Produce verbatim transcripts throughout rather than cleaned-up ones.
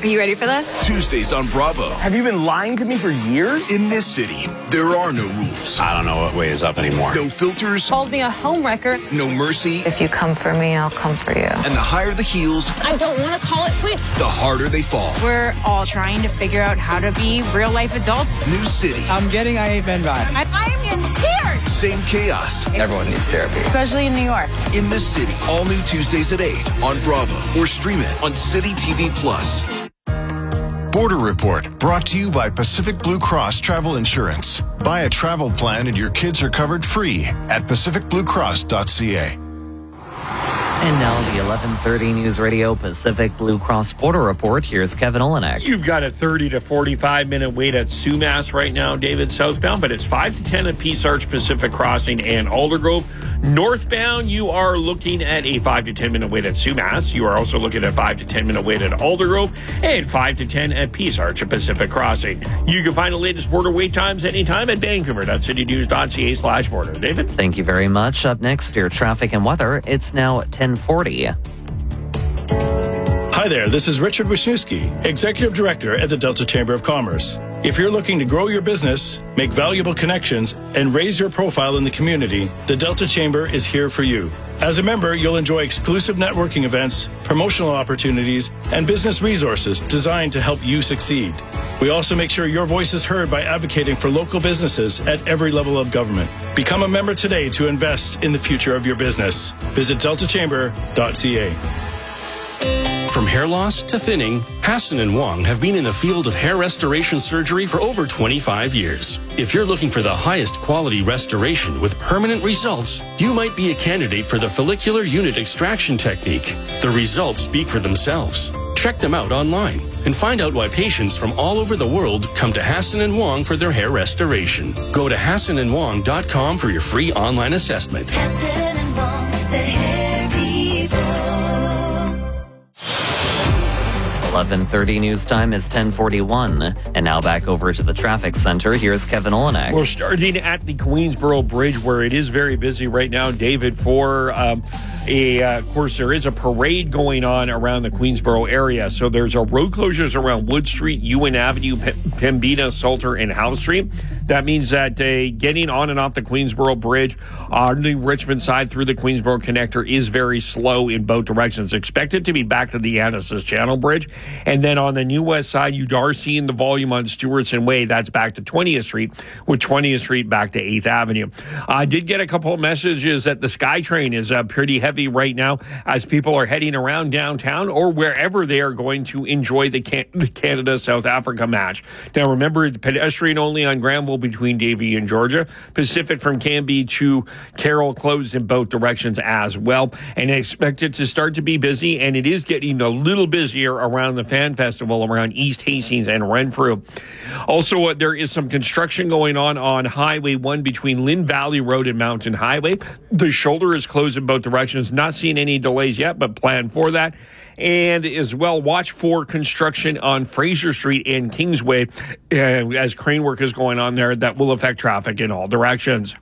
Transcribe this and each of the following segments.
Are you ready for this? Tuesdays on Bravo. Have you been lying to me for years? In this city, there are no rules. I don't know what way is up anymore. No filters. Called me a homewrecker. No mercy. If you come for me, I'll come for you. And the higher the heels, I don't want to call it quits. the harder they fall. We're all trying to figure out how to be real-life adults. New city. I'm getting I Ain't Ben vibes. I, I'm in tears. Same chaos. Everyone needs therapy. Especially in New York. In this city. All new Tuesdays at eight on Bravo. Or stream it on City T V Plus. Border Report, brought to you by Pacific Blue Cross Travel Insurance. Buy a travel plan and your kids are covered free at pacific blue cross dot c a. And now the eleven thirty News Radio Pacific Blue Cross Border Report. Here's Kevin Olenek. You've got a thirty to forty-five minute wait at Sumas right now, David, southbound, but it's five to ten at Peace Arch Pacific Crossing and Aldergrove. Northbound, you are looking at a five to ten minute wait at Sumas. You are also looking at five to ten minute wait at Aldergrove and five to ten at Peace Arch at Pacific Crossing. You can find the latest border wait times anytime at vancouver dot city news dot c a slash border. David? Thank you very much. Up next, your traffic and weather. It's now ten forty. Hi there, this is Richard Wisniewski, Executive Director at the Delta Chamber of Commerce. If you're looking to grow your business, make valuable connections, and raise your profile in the community, the Delta Chamber is here for you. As a member, you'll enjoy exclusive networking events, promotional opportunities, and business resources designed to help you succeed. We also make sure your voice is heard by advocating for local businesses at every level of government. Become a member today to invest in the future of your business. Visit delta chamber dot c a. From hair loss to thinning, Hassan and Wong have been in the field of hair restoration surgery for over twenty-five years. If you're looking for the highest quality restoration with permanent results, you might be a candidate for the follicular unit extraction technique. The results speak for themselves. Check them out online and find out why patients from all over the world come to Hassan and Wong for their hair restoration. Go to hassan and wong dot com for your free online assessment. Hassan and Wong, the hair people. eleven thirty news time is ten forty-one. And now back over to the traffic center. Here's Kevin Olenek. We're starting at the Queensboro Bridge, where it is very busy right now, David, for um, a, uh, of course, there is a parade going on around the Queensboro area. So there's a road closures around Wood Street, Ewan Avenue, P- Pembina, Salter, and Howe Street. That means that uh, getting on and off the Queensboro Bridge on the Richmond side through the Queensboro Connector is very slow in both directions. Expected to be back to the Annacis Channel Bridge. And then on the New West side, you are seeing the volume on Stewartson Way. That's back to twentieth Street, with twentieth Street back to eighth Avenue. I did get a couple of messages that the SkyTrain is uh, pretty heavy right now as people are heading around downtown or wherever they are going to enjoy the Can- Canada-South Africa match. Now, remember, pedestrian only on Granville between Davie and Georgia. Pacific from Canby to Carroll closed in both directions as well. And expected to start to be busy, and it is getting a little busier around the Fan Festival around East Hastings and Renfrew. Also, uh, there is some construction going on on Highway one between Lynn Valley Road and Mountain Highway. The shoulder is closed in both directions. Not seeing any delays yet, but plan for that. And as well, watch for construction on Fraser Street and Kingsway uh, as crane work is going on there that will affect traffic in all directions.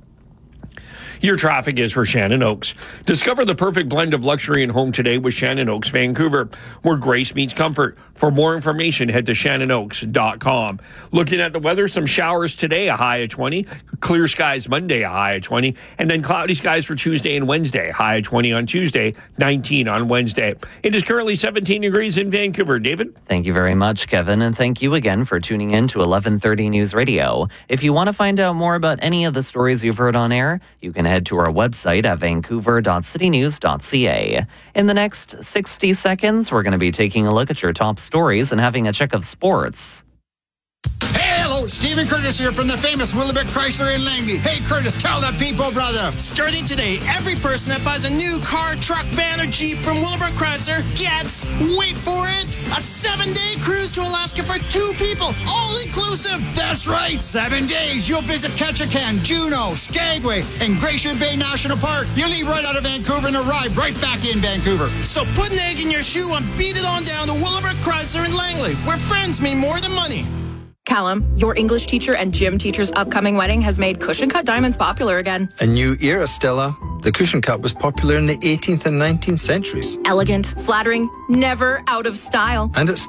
Your traffic is for Shannon Oaks. Discover the perfect blend of luxury and home today with Shannon Oaks Vancouver, where grace meets comfort. For more information, head to shannon oaks dot com. Looking at the weather, some showers today, a high of twenty. Clear skies Monday, a high of twenty. And then cloudy skies for Tuesday and Wednesday, high of twenty on Tuesday, nineteen on Wednesday. It is currently seventeen degrees in Vancouver. David? Thank you very much, Kevin, and thank you again for tuning in to eleven thirty News Radio. If you want to find out more about any of the stories you've heard on air, you can head to our website at vancouver dot city news dot c a. In the next sixty seconds, we're going to be taking a look at your top stories and having a check of sports. Hello, Stephen Curtis here from the famous Willowbrook Chrysler in Langley. Hey, Curtis, tell the people, brother. Starting today, every person that buys a new car, truck, van, or Jeep from Willowbrook Chrysler gets, wait for it, a seven-day cruise to Alaska for two people, all inclusive. That's right, seven days. You'll visit Ketchikan, Juneau, Skagway, and Glacier Bay National Park. You leave right out of Vancouver and arrive right back in Vancouver. So put an egg in your shoe and beat it on down to Willowbrook Chrysler in Langley, where friends mean more than money. Callum, your English teacher and gym teacher's upcoming wedding has made cushion cut diamonds popular again. A new era, Stella. The cushion cut was popular in the eighteenth and nineteenth centuries. Elegant, flattering, never out of style. And it's